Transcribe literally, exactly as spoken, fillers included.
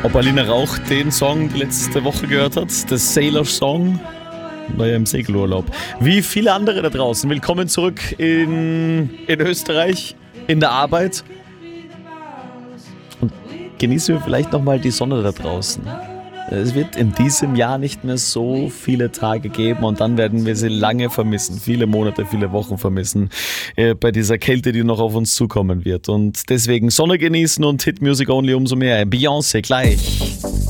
Ob Alina Rauch den Song die letzte Woche gehört hat, das Sailor Song, war ja im Segelurlaub. Wie viele andere da draußen, willkommen zurück in, in Österreich, in der Arbeit. Und genießen wir vielleicht nochmal die Sonne da draußen. Es wird in diesem Jahr nicht mehr so viele Tage geben und dann werden wir sie lange vermissen, viele Monate, viele Wochen vermissen, äh, bei dieser Kälte, die noch auf uns zukommen wird. Und deswegen Sonne genießen und Hit Music Only umso mehr. Beyoncé gleich.